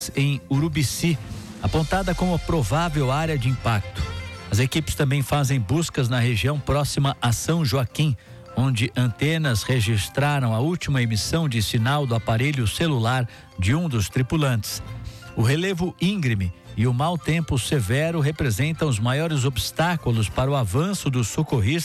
em Urubici, apontada como provável área de impacto. As equipes também fazem buscas na região próxima a São Joaquim, onde antenas registraram a última emissão de sinal do aparelho celular de um dos tripulantes. O relevo íngreme e o mau tempo severo representam os maiores obstáculos para o avanço dos socorristas